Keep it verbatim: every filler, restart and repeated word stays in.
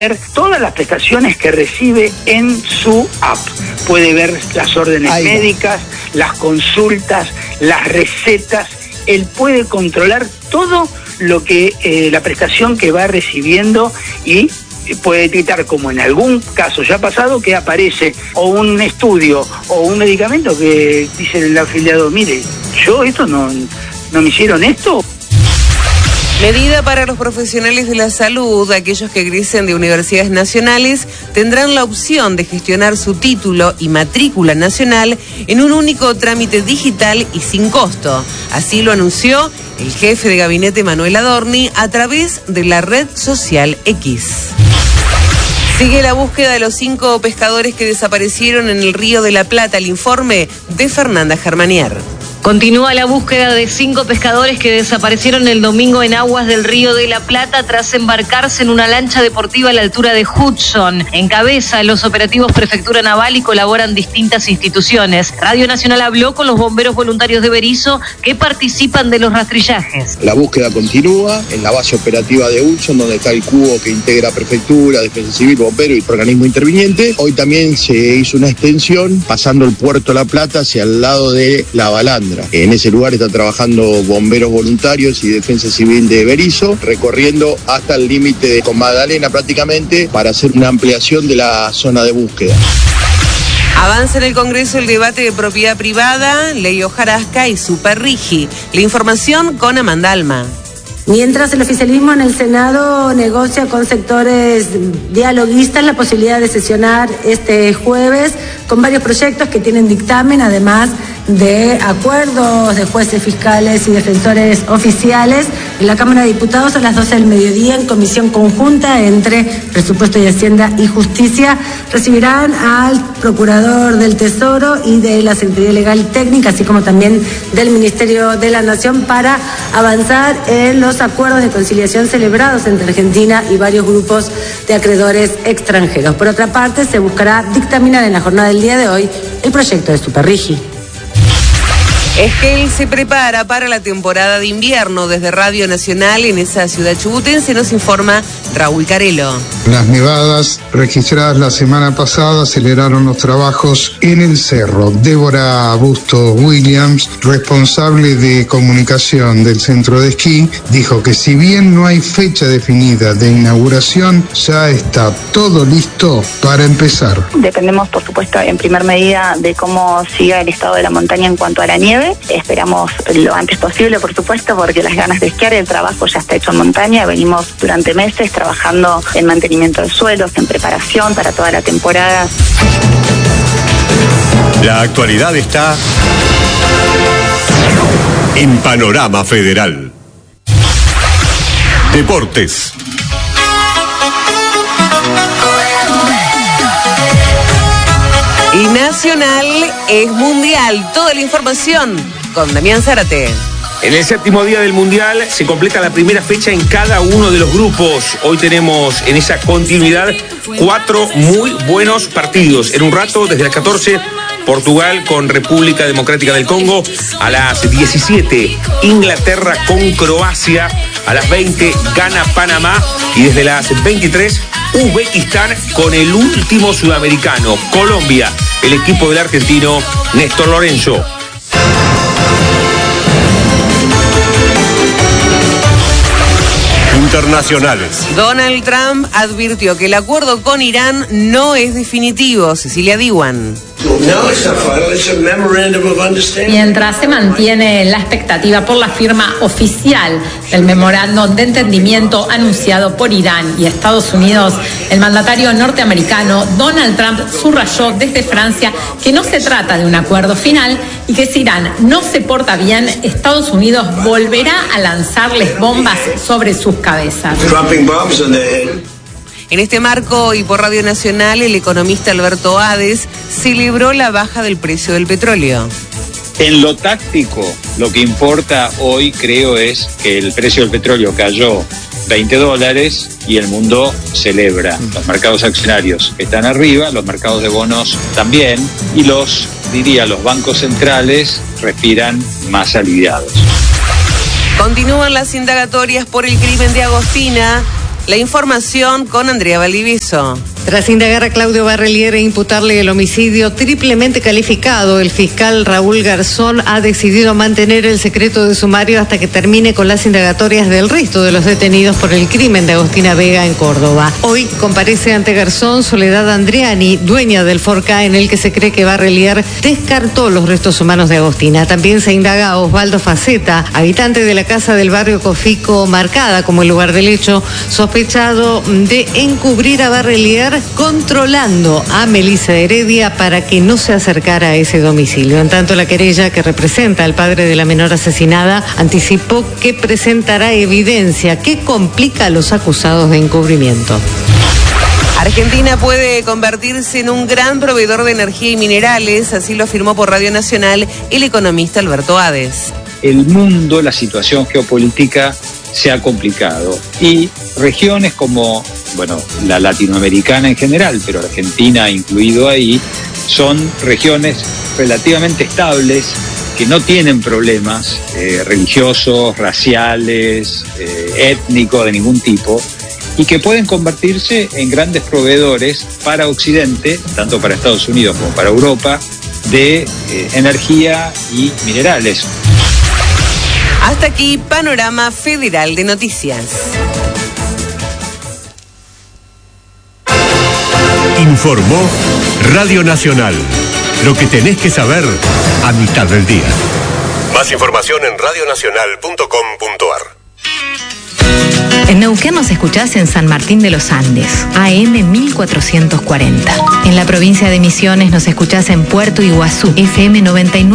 todas las prestaciones que recibe en su app. Puede ver las órdenes Ahí médicas, va. las consultas, las recetas. Él puede controlar todo lo que eh, la prestación que va recibiendo y puede detectar, como en algún caso ya ha pasado, que aparece o un estudio o un medicamento que dice el afiliado, mire, yo esto no, no me hicieron esto. Medida para los profesionales de la salud. Aquellos que egresen de universidades nacionales tendrán la opción de gestionar su título y matrícula nacional en un único trámite digital y sin costo. Así lo anunció el jefe de gabinete Manuel Adorni a través de la red social X. Sigue la búsqueda de los cinco pescadores que desaparecieron en el Río de la Plata. El informe de Fernanda Germanier. Continúa la búsqueda de cinco pescadores que desaparecieron el domingo en aguas del Río de la Plata tras embarcarse en una lancha deportiva a la altura de Hudson. Encabeza los operativos Prefectura Naval y colaboran distintas instituciones. Radio Nacional habló con los bomberos voluntarios de Berisso que participan de los rastrillajes. La búsqueda continúa en la base operativa de Hudson, donde está el cubo que integra Prefectura, Defensa Civil, Bombero y organismo interviniente. Hoy también se hizo una extensión pasando el Puerto La Plata hacia el lado de La Balandra. En ese lugar están trabajando bomberos voluntarios y Defensa Civil de Berisso, recorriendo hasta el límite de con Magdalena prácticamente para hacer una ampliación de la zona de búsqueda. Avanza en el Congreso el debate de propiedad privada, ley hojarasca y Superrigi. La información con Amanda Alma. Mientras el oficialismo en el Senado negocia con sectores dialoguistas la posibilidad de sesionar este jueves con varios proyectos que tienen dictamen, además de acuerdos de jueces fiscales y defensores oficiales. En la Cámara de Diputados a las doce del mediodía, en comisión conjunta entre Presupuesto y Hacienda y Justicia, recibirán al Procurador del Tesoro y de la Secretaría Legal Técnica, así como también del Ministerio de la Nación, para avanzar en los acuerdos de conciliación celebrados entre Argentina y varios grupos de acreedores extranjeros. Por otra parte, se buscará dictaminar en la jornada del día de hoy el proyecto de Superrigi. Esquel se prepara para la temporada de invierno. Desde Radio Nacional en esa ciudad chubutense nos informa Raúl Carelo. Las nevadas registradas la semana pasada aceleraron los trabajos en el cerro. Débora Busto Williams, responsable de comunicación del centro de esquí, dijo que si bien no hay fecha definida de inauguración, ya está todo listo para empezar. Dependemos, por supuesto, en primer medida de cómo siga el estado de la montaña en cuanto a la nieve. Esperamos lo antes posible, por supuesto, porque las ganas de esquiar, el trabajo ya está hecho en montaña. Venimos durante meses trabajando en mantenimiento de suelos, en preparación para toda la temporada. La actualidad está en Panorama Federal. Deportes. Y Nacional es mundial. Toda la información con Damián Zárate. En el séptimo día del Mundial se completa la primera fecha en cada uno de los grupos. Hoy tenemos en esa continuidad cuatro muy buenos partidos. En un rato, desde las catorce, Portugal con República Democrática del Congo. A las diecisiete, Inglaterra con Croacia. A las veinte, Ghana, Panamá. Y desde las veintitrés, Uzbekistán con el último sudamericano, Colombia, el equipo del argentino Néstor Lorenzo. Internacionales. Donald Trump advirtió que el acuerdo con Irán no es definitivo. Cecilia Diwan. Mientras se mantiene la expectativa por la firma oficial del memorándum de entendimiento anunciado por Irán y Estados Unidos, el mandatario norteamericano Donald Trump subrayó desde Francia que no se trata de un acuerdo final y que si Irán no se porta bien, Estados Unidos volverá a lanzarles bombas sobre sus cabezas. En este marco y por Radio Nacional, el economista Alberto Hades celebró la baja del precio del petróleo. En lo táctico, lo que importa hoy, creo, es que el precio del petróleo cayó veinte dólares y el mundo celebra. Los mercados accionarios están arriba, los mercados de bonos también, y los, diría, los bancos centrales respiran más aliviados. Continúan las indagatorias por el crimen de Agostina. La información con Andrea Valdiviso. Tras indagar a Claudio Barrelier e imputarle el homicidio triplemente calificado, el fiscal Raúl Garzón ha decidido mantener el secreto de sumario hasta que termine con las indagatorias del resto de los detenidos por el crimen de Agostina Vega en Córdoba. Hoy comparece ante Garzón Soledad Andriani, dueña del Forca, en el que se cree que Barrelier descartó los restos humanos de Agostina. También se indaga a Osvaldo Faceta, habitante de la casa del barrio Cofico, marcada como el lugar del hecho, sospechado de encubrir a Barrelier controlando a Melissa Heredia para que no se acercara a ese domicilio. En tanto, la querella que representa al padre de la menor asesinada anticipó que presentará evidencia que complica a los acusados de encubrimiento. Argentina puede convertirse en un gran proveedor de energía y minerales, así lo afirmó por Radio Nacional el economista Alberto Hades. El mundo, la situación geopolítica se ha complicado y regiones como, bueno, la latinoamericana en general, pero Argentina incluido ahí, son regiones relativamente estables que no tienen problemas eh, religiosos, raciales, eh, étnicos de ningún tipo y que pueden convertirse en grandes proveedores para Occidente, tanto para Estados Unidos como para Europa, de eh, energía y minerales. Hasta aquí, Panorama Federal de Noticias. Informó Radio Nacional. Lo que tenés que saber a mitad del día. Más información en radionacional punto com punto ar. En Neuquén nos escuchás en San Martín de los Andes, A M mil cuatrocientos cuarenta. En la provincia de Misiones nos escuchás en Puerto Iguazú, F M noventa y nueve.